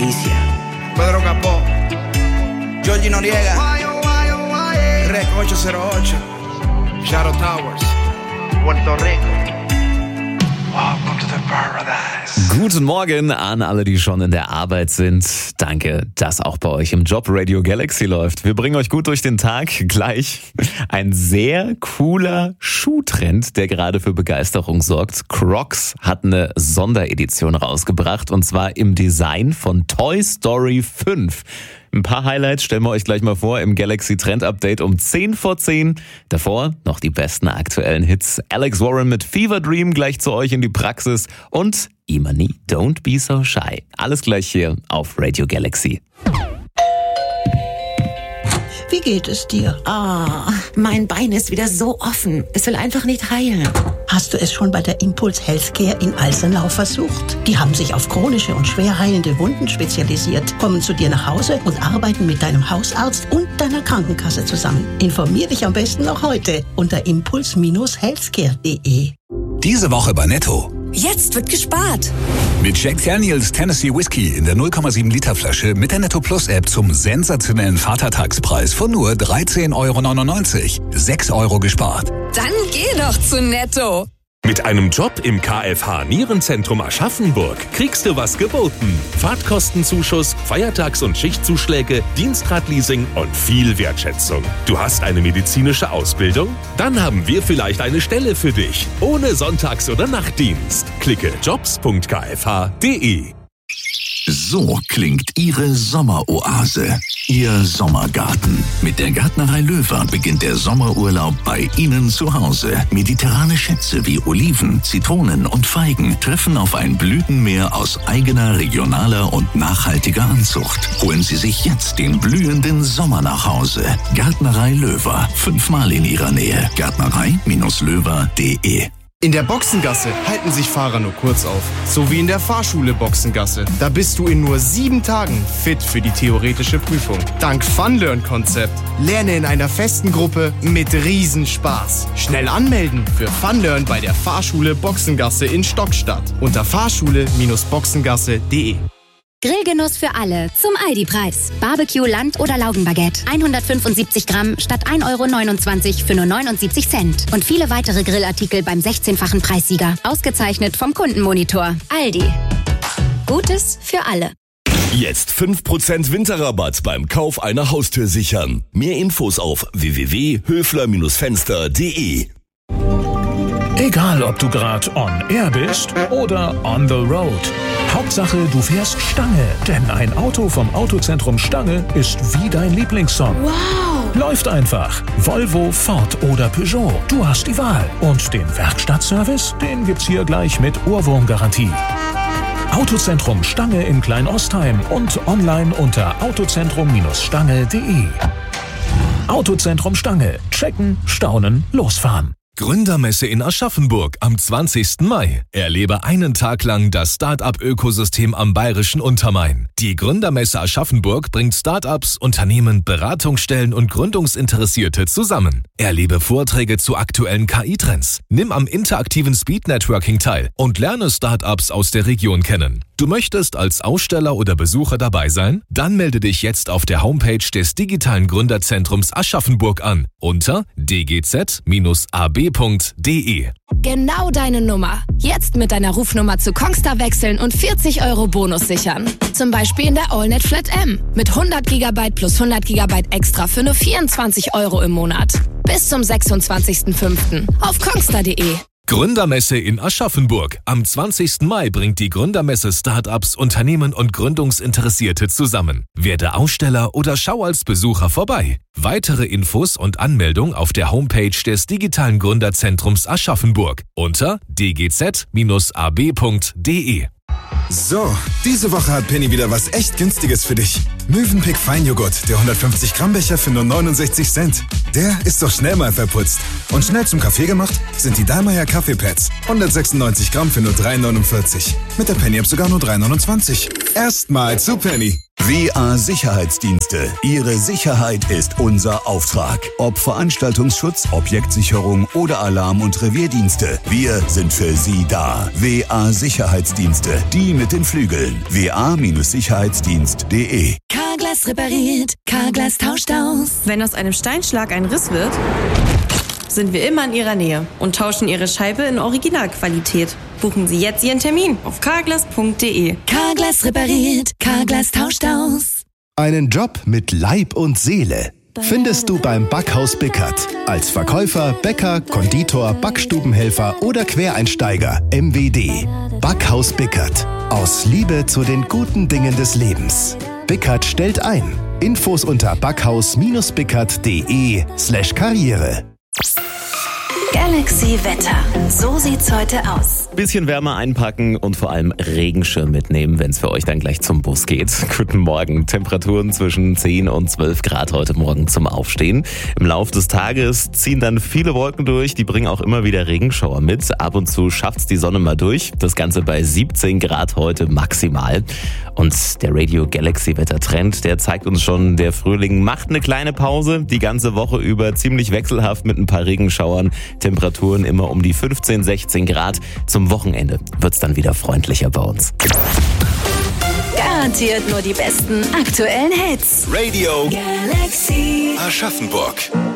Leticia, Pedro Capó, Georgie Noriega, Rec 808, Shadow Towers, Puerto Rico. Welcome to the paradise. Guten Morgen an alle, die schon in der Arbeit sind. Danke, dass auch bei euch im Job Radio Galaxy läuft. Wir bringen euch gut durch den Tag. Gleich ein sehr cooler Schuhtrend, der gerade für Begeisterung sorgt. Crocs hat eine Sonderedition rausgebracht und zwar im Design von Toy Story 5. Ein paar Highlights stellen wir euch gleich mal vor im Galaxy Trend Update um 10 vor 10. Davor noch die besten aktuellen Hits. Alex Warren mit Fever Dream gleich zu euch in die Praxis und Imani, Don't Be So Shy. Alles gleich hier auf Radio Galaxy. Wie geht es dir? Mein Bein ist wieder so offen. Es will einfach nicht heilen. Hast du es schon bei der Impulse Healthcare in Alsenau versucht? Die haben sich auf chronische und schwer heilende Wunden spezialisiert, kommen zu dir nach Hause und arbeiten mit deinem Hausarzt und deiner Krankenkasse zusammen. Informier dich am besten noch heute unter impuls-healthcare.de. Diese Woche bei Netto. Jetzt wird gespart. Mit Jack Daniels Tennessee Whiskey in der 0,7 Liter Flasche mit der Netto Plus App zum sensationellen Vatertagspreis von nur 13,99 €. 6 € gespart. Dann geh doch zu Netto. Mit einem Job im KFH Nierenzentrum Aschaffenburg kriegst du was geboten. Fahrtkostenzuschuss, Feiertags- und Schichtzuschläge, Dienstradleasing und viel Wertschätzung. Du hast eine medizinische Ausbildung? Dann haben wir vielleicht eine Stelle für dich. Ohne Sonntags- oder Nachtdienst. Klicke jobs.kfh.de. So klingt Ihre Sommeroase, Ihr Sommergarten. Mit der Gärtnerei Löwer beginnt der Sommerurlaub bei Ihnen zu Hause. Mediterrane Schätze wie Oliven, Zitronen und Feigen treffen auf ein Blütenmeer aus eigener, regionaler und nachhaltiger Anzucht. Holen Sie sich jetzt den blühenden Sommer nach Hause. Gärtnerei Löwer, 5-mal in Ihrer Nähe. Gärtnerei-löwer.de. In der Boxengasse halten sich Fahrer nur kurz auf. So wie in der Fahrschule Boxengasse. Da bist du in nur 7 Tagen fit für die theoretische Prüfung. Dank Funlearn-Konzept. Lerne in einer festen Gruppe mit Riesenspaß. Schnell anmelden für Funlearn bei der Fahrschule Boxengasse in Stockstadt. Unter fahrschule-boxengasse.de. Grillgenuss für alle zum Aldi-Preis. Barbecue, Land- oder Laugenbaguette. 175 Gramm statt 1,29 € für nur 79 Cent. Und viele weitere Grillartikel beim 16-fachen Preissieger. Ausgezeichnet vom Kundenmonitor. Aldi. Gutes für alle. Jetzt 5% Winterrabatt beim Kauf einer Haustür sichern. Mehr Infos auf www.höfler-fenster.de. Egal, ob du gerade on air bist oder on the road. Hauptsache, du fährst Stange. Denn ein Auto vom Autozentrum Stange ist wie dein Lieblingssong. Wow! Läuft einfach. Volvo, Ford oder Peugeot. Du hast die Wahl. Und den Werkstattservice, den gibt's hier gleich mit Ohrwurmgarantie. Autozentrum Stange in Kleinostheim und online unter autozentrum-stange.de. Autozentrum Stange. Checken, staunen, losfahren. Gründermesse in Aschaffenburg am 20. Mai. Erlebe einen Tag lang das Start-up-Ökosystem am Bayerischen Untermain. Die Gründermesse Aschaffenburg bringt Start-ups, Unternehmen, Beratungsstellen und Gründungsinteressierte zusammen. Erlebe Vorträge zu aktuellen KI-Trends. Nimm am interaktiven Speed-Networking teil und lerne Start-ups aus der Region kennen. Du möchtest als Aussteller oder Besucher dabei sein? Dann melde dich jetzt auf der Homepage des digitalen Gründerzentrums Aschaffenburg an unter dgz-ab.de. Genau deine Nummer. Jetzt mit deiner Rufnummer zu Kongstar wechseln und 40 € Bonus sichern. Zum Beispiel in der AllNet Flat M. Mit 100 GB plus 100 GB extra für nur 24 € im Monat. Bis zum 26.05. auf kongstar.de. Gründermesse in Aschaffenburg. Am 20. Mai bringt die Gründermesse Startups, Unternehmen und Gründungsinteressierte zusammen. Werde Aussteller oder schau als Besucher vorbei. Weitere Infos und Anmeldung auf der Homepage des digitalen Gründerzentrums Aschaffenburg unter dgz-ab.de. So, diese Woche hat Penny wieder was echt Günstiges für dich. Mövenpick Feinjoghurt, der 150 Gramm Becher für nur 69 Cent. Der ist doch schnell mal verputzt. Und schnell zum Kaffee gemacht sind die Dallmayr Kaffeepads. 196 Gramm für nur 3,49. Mit der Penny-App sogar nur 3,29. Erstmal zu Penny. WA Sicherheitsdienste. Ihre Sicherheit ist unser Auftrag. Ob Veranstaltungsschutz, Objektsicherung oder Alarm- und Revierdienste. Wir sind für Sie da. WA Sicherheitsdienste. Die mit den Flügeln. wa-sicherheitsdienst.de. Carglass repariert, Carglass tauscht aus. Wenn aus einem Steinschlag ein Riss wird, sind wir immer in Ihrer Nähe und tauschen Ihre Scheibe in Originalqualität. Buchen Sie jetzt Ihren Termin auf carglass.de. Carglass repariert, Carglass tauscht aus. Einen Job mit Leib und Seele findest du beim Backhaus Bickert. Als Verkäufer, Bäcker, Konditor, Backstubenhelfer oder Quereinsteiger. MWD. Backhaus Bickert. Aus Liebe zu den guten Dingen des Lebens. Bickert stellt ein. Infos unter backhaus-bickert.de/Karriere. Galaxy Wetter. So sieht's heute aus. Bisschen wärmer einpacken und vor allem Regenschirm mitnehmen, wenn es für euch dann gleich zum Bus geht. Guten Morgen. Temperaturen zwischen 10 und 12 Grad heute Morgen zum Aufstehen. Im Laufe des Tages ziehen dann viele Wolken durch. Die bringen auch immer wieder Regenschauer mit. Ab und zu schafft's die Sonne mal durch. Das Ganze bei 17 Grad heute maximal. Und der Radio Galaxy Wettertrend, der zeigt uns schon, der Frühling macht eine kleine Pause. Die ganze Woche über ziemlich wechselhaft mit ein paar Regenschauern. Temperaturen immer um die 15, 16 Grad. Zum Wochenende wird's dann wieder freundlicher bei uns. Garantiert nur die besten aktuellen Hits. Radio Galaxy Aschaffenburg.